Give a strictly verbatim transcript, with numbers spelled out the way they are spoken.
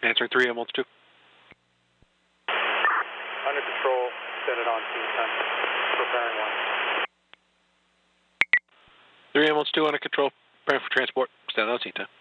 Answering three ambulance two. Under control, set it on scene ten. Preparing one. three ambulance two under control, preparing for transport. Stand on scene ten.